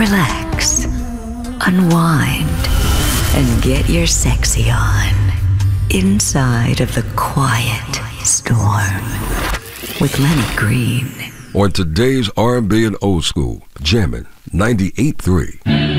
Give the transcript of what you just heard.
relax, unwind, and get your sexy on inside of the quiet storm with Lenny Green. On today's R&B and old school, jamming 98.3.